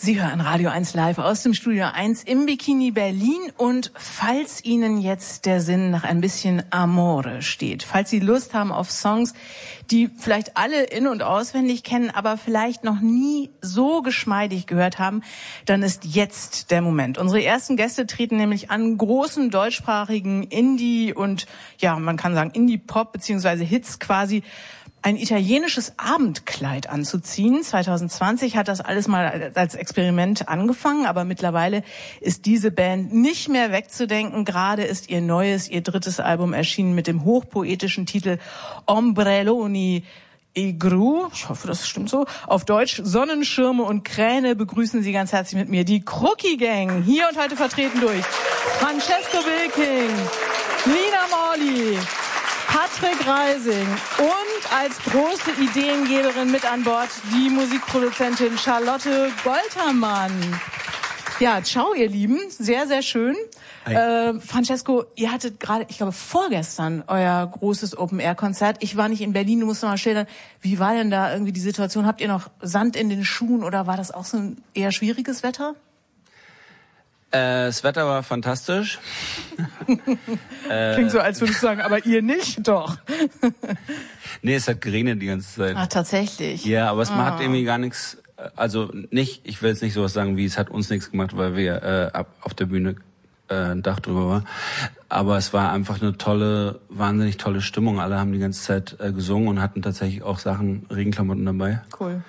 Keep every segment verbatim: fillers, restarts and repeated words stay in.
Sie hören Radio eins live aus dem Studio eins im Bikini Berlin. Und falls Ihnen jetzt der Sinn nach ein bisschen Amore steht, falls Sie Lust haben auf Songs, die vielleicht alle in- und auswendig kennen, aber vielleicht noch nie so geschmeidig gehört haben, dann ist jetzt der Moment. Unsere ersten Gäste treten nämlich an, großen deutschsprachigen Indie- und, ja, man kann sagen Indie-Pop beziehungsweise Hits quasi ein italienisches Abendkleid anzuziehen. zwanzig zwanzig hat das alles mal als Experiment angefangen, aber mittlerweile ist diese Band nicht mehr wegzudenken. Gerade ist ihr neues, ihr drittes Album erschienen mit dem hochpoetischen Titel Ombrelloni e Gru. Ich hoffe, das stimmt so. Auf Deutsch Sonnenschirme und Kräne begrüßen Sie ganz herzlich mit mir die Crookie Gang. Hier und heute vertreten durch Francesco Wilking, Nina Morley, Patrick Reising und als große Ideengeberin mit an Bord die Musikproduzentin Charlotte Goltermann. Ja, ciao ihr Lieben, sehr, sehr schön. Äh, Francesco, ihr hattet gerade, ich glaube vorgestern, euer großes Open-Air-Konzert. Ich war nicht in Berlin, du musst noch mal schildern, wie war denn da irgendwie die Situation? Habt ihr noch Sand in den Schuhen oder war das auch so ein eher schwieriges Wetter? Äh, das Wetter war fantastisch. Klingt so, als würdest du sagen, aber ihr nicht, doch. Nee, es hat geregnet die ganze Zeit. Ach, tatsächlich? Ja, aber es ah. hat irgendwie gar nichts, also nicht, ich will jetzt nicht sowas sagen wie, es hat uns nichts gemacht, weil wir äh, ab, auf der Bühne äh, ein Dach drüber war. Aber es war einfach eine tolle, wahnsinnig tolle Stimmung. Alle haben die ganze Zeit äh, gesungen und hatten tatsächlich auch Sachen, Regenklamotten dabei. Cool.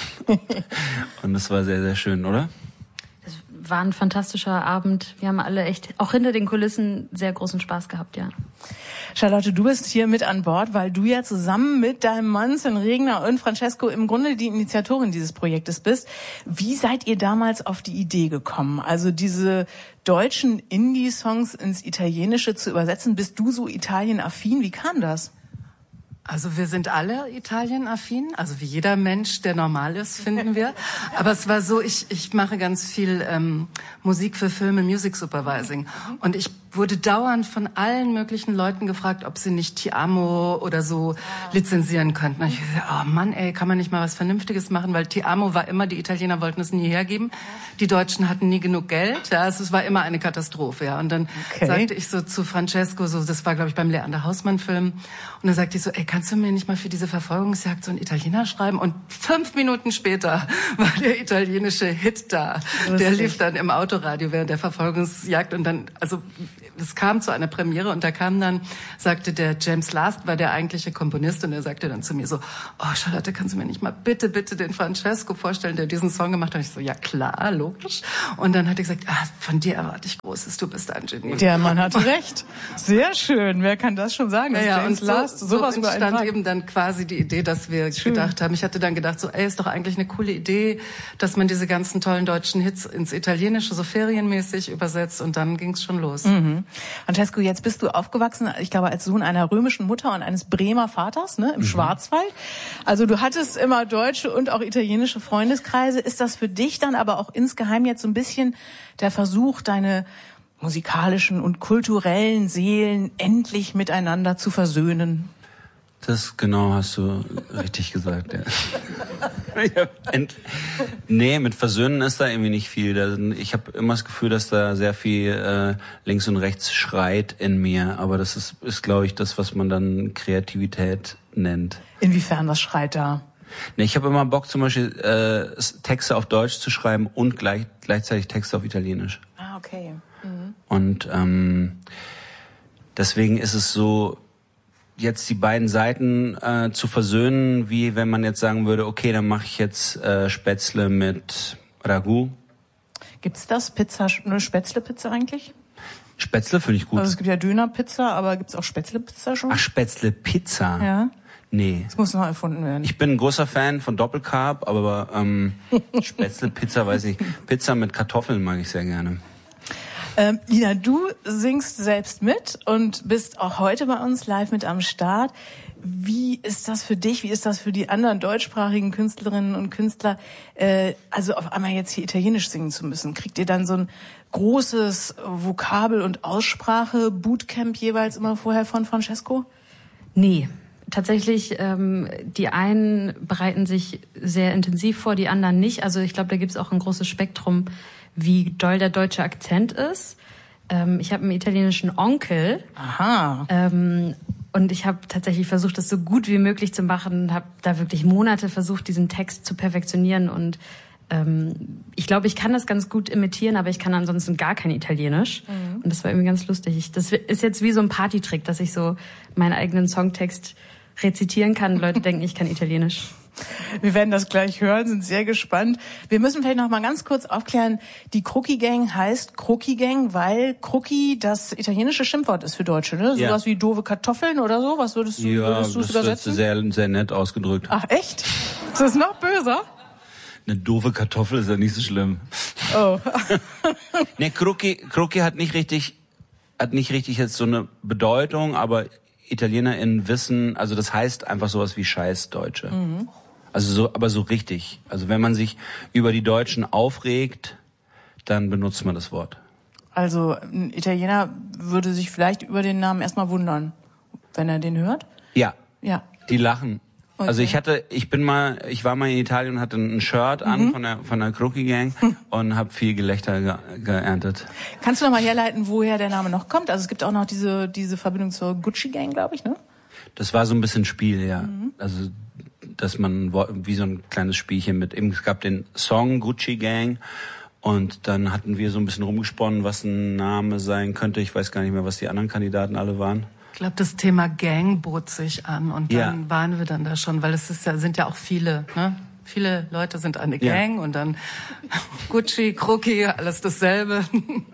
Und das war sehr, sehr schön, oder? War ein fantastischer Abend. Wir haben alle echt, auch hinter den Kulissen, sehr großen Spaß gehabt, ja. Charlotte, du bist hier mit an Bord, weil du ja zusammen mit deinem Mann Sven Regner und Francesco im Grunde die Initiatorin dieses Projektes bist. Wie seid ihr damals auf die Idee gekommen, also diese deutschen Indie-Songs ins Italienische zu übersetzen? Bist du so Italien-affin? Wie kam das? Also wir sind alle Italien-affin, also wie jeder Mensch, der normal ist, finden wir. Aber es war so, ich ich mache ganz viel ähm, Musik für Filme, Music Supervising. Und ich wurde dauernd von allen möglichen Leuten gefragt, ob sie nicht Ti Amo oder so lizenzieren könnten. Und ich dachte, oh Mann, ey, kann man nicht mal was Vernünftiges machen? Weil Ti Amo war immer, die Italiener wollten es nie hergeben. Die Deutschen hatten nie genug Geld. Ja, also es war immer eine Katastrophe. Ja. Und dann okay. sagte ich so zu Francesco, so, das war, glaube ich, beim Leander Hausmann-Film. Und dann sagte ich so, ey, kannst du mir nicht mal für diese Verfolgungsjagd so einen Italiener schreiben? Und fünf Minuten später war der italienische Hit da. Lustig. Der lief dann im Autoradio während der Verfolgungsjagd. Und dann, also es kam zu einer Premiere und da kam dann, sagte der James Last, war der eigentliche Komponist, und er sagte dann zu mir so, oh Charlotte, kannst du mir nicht mal bitte, bitte den Francesco vorstellen, der diesen Song gemacht hat? Und ich so, ja klar, logisch. Und dann hat er gesagt, ah, von dir erwarte ich Großes, du bist ein Genie. Der Mann hatte recht. Sehr schön, wer kann das schon sagen? Ja, ja, James und so, Last, so sowas entstand eben dann quasi die Idee, dass wir schön. gedacht haben, ich hatte dann gedacht, so, ey, ist doch eigentlich eine coole Idee, dass man diese ganzen tollen deutschen Hits ins Italienische so ferienmäßig übersetzt, und dann ging's schon los. Mhm. Francesco, jetzt bist du aufgewachsen, ich glaube, als Sohn einer römischen Mutter und eines Bremer Vaters, ne, im mhm. Schwarzwald. Also du hattest immer deutsche und auch italienische Freundeskreise. Ist das für dich dann aber auch insgeheim jetzt so ein bisschen der Versuch, deine musikalischen und kulturellen Seelen endlich miteinander zu versöhnen? Das genau hast du richtig gesagt, ja. Nee, mit Versöhnen ist da irgendwie nicht viel. Ich habe immer das Gefühl, dass da sehr viel äh, links und rechts schreit in mir. Aber das ist, ist glaube ich, das, was man dann Kreativität nennt. Inwiefern das schreit da? Nee, ich habe immer Bock, zum Beispiel äh, Texte auf Deutsch zu schreiben und gleich, gleichzeitig Texte auf Italienisch. Ah, okay. Mhm. Und ähm, deswegen ist es so, jetzt die beiden Seiten äh, zu versöhnen, wie wenn man jetzt sagen würde, okay, dann mache ich jetzt äh, Spätzle mit Ragout. Gibt's das? Pizza, eine Spätzle-Pizza eigentlich? Spätzle finde ich gut. Also es gibt ja Döner-Pizza, aber gibt's auch Spätzle-Pizza schon? Ach, Spätzle-Pizza? Ja. Nee. Das muss noch erfunden werden. Ich bin ein großer Fan von Doppelcarb, aber ähm, Spätzle-Pizza weiß ich. Pizza mit Kartoffeln mag ich sehr gerne. Ähm, Lina, du singst selbst mit und bist auch heute bei uns live mit am Start. Wie ist das für dich? Wie ist das für die anderen deutschsprachigen Künstlerinnen und Künstler, äh, also auf einmal jetzt hier Italienisch singen zu müssen? Kriegt ihr dann so ein großes Vokabel- und Aussprache-Bootcamp jeweils immer vorher von Francesco? Nee. tatsächlich, ähm, die einen bereiten sich sehr intensiv vor, die anderen nicht. Also ich glaube, da gibt es auch ein großes Spektrum, wie doll der deutsche Akzent ist. Ähm, ich habe einen italienischen Onkel. Aha. Ähm, und ich habe tatsächlich versucht, das so gut wie möglich zu machen. Habe da wirklich Monate versucht, diesen Text zu perfektionieren. Und ähm, ich glaube, ich kann das ganz gut imitieren, aber ich kann ansonsten gar kein Italienisch. Mhm. Und das war irgendwie ganz lustig. Ich, das ist jetzt wie so ein Partytrick, dass ich so meinen eigenen Songtext rezitieren kann. Leute denken, ich kann Italienisch. Wir werden das gleich hören, sind sehr gespannt. Wir müssen vielleicht noch mal ganz kurz aufklären, die Crookie Gang heißt Crookie Gang, weil Crookie das italienische Schimpfwort ist für Deutsche, ne? Ja. Sowas wie doofe Kartoffeln oder so? Was würdest du, ja, würdest du es das übersetzen? ist sehr, sehr nett ausgedrückt. Ach, echt? Ist das noch böser? Eine doofe Kartoffel ist ja nicht so schlimm. Oh. Ne, Crookie, Crookie hat nicht richtig, hat nicht richtig jetzt so eine Bedeutung, aber IitalienerInnen wissen, also das heißt einfach sowas wie Scheißdeutsche. Mhm. Also so, aber so richtig. Also wenn man sich über die Deutschen aufregt, dann benutzt man das Wort. Also ein Italiener würde sich vielleicht über den Namen erstmal wundern, wenn er den hört? Ja. Ja. Die lachen. Okay. Also ich hatte, ich bin mal, ich war mal in Italien und hatte ein Shirt an mhm. von der von der Crookie Gang und habe viel Gelächter ge geerntet. Kannst du noch mal herleiten, woher der Name noch kommt? Also es gibt auch noch diese diese Verbindung zur Gucci Gang, glaube ich, ne? Das war so ein bisschen Spiel, ja. Mhm. Also dass man wie so ein kleines Spielchen mit, eben, es gab den Song Gucci Gang und dann hatten wir so ein bisschen rumgesponnen, was ein Name sein könnte. Ich weiß gar nicht mehr, was die anderen Kandidaten alle waren. Ich glaube, das Thema Gang bot sich an und dann ja. waren wir dann da schon, weil es ist ja, sind ja auch viele, ne? Viele Leute sind eine Gang ja. und dann Gucci, Crookie, alles dasselbe.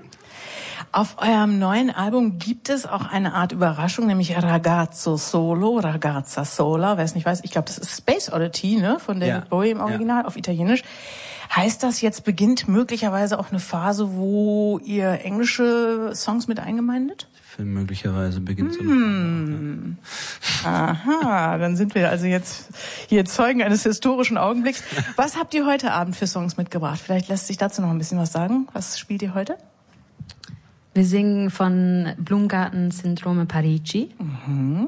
Auf eurem neuen Album gibt es auch eine Art Überraschung, nämlich Ragazzo Solo, Ragazza Sola. Wer es nicht weiß, ich glaube, das ist Space Oddity, ne, von David ja. Bowie im Original ja. auf Italienisch. Heißt das, jetzt beginnt möglicherweise auch eine Phase, wo ihr englische Songs mit eingemeindet? Möglicherweise beginnt so eine hm. Aha, dann sind wir also jetzt hier Zeugen eines historischen Augenblicks. Was habt ihr heute Abend für Songs mitgebracht? Vielleicht lässt sich dazu noch ein bisschen was sagen. Was spielt ihr heute? Wir singen von Blumengarten Syndrome Parigi. Mhm.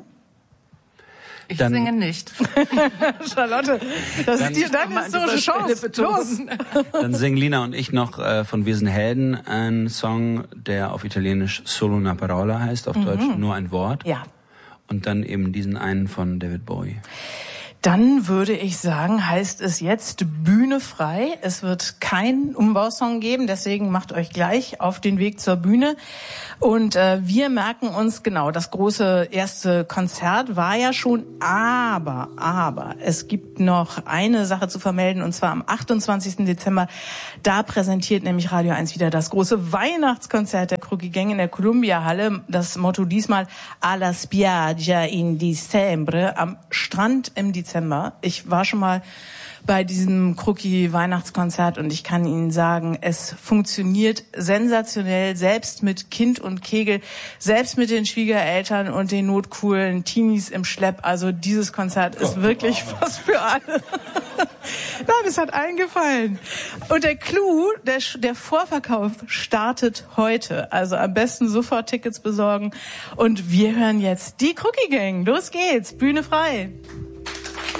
Ich dann, singe nicht. Charlotte, das ist die, deine historische Chance. Los. Dann singen Lina und ich noch äh, von Wir sind Helden einen Song, der auf Italienisch Solo una parola heißt, auf mhm. Deutsch nur ein Wort. Ja. Und dann eben diesen einen von David Bowie. Dann würde ich sagen, heißt es jetzt Bühne frei. Es wird kein Umbausong geben, deswegen macht euch gleich auf den Weg zur Bühne. Und äh, wir merken uns, genau, das große erste Konzert war ja schon, aber, aber, es gibt noch eine Sache zu vermelden, und zwar am achtundzwanzigsten Dezember. Da präsentiert nämlich Radio eins wieder das große Weihnachtskonzert der Crookie Gang in der Columbia Halle. Das Motto diesmal Alla spiaggia in dicembre, am Strand im Dezember. Ich war schon mal bei diesem Crookie-Weihnachtskonzert und ich kann Ihnen sagen, es funktioniert sensationell, selbst mit Kind und Kegel, selbst mit den Schwiegereltern und den notcoolen Teenies im Schlepp. Also dieses Konzert ist wirklich was für alle. Nein, es hat allen gefallen. Und der Clou, der, der Vorverkauf startet heute. Also am besten sofort Tickets besorgen. Und wir hören jetzt die Crookie Gang. Los geht's, Bühne frei.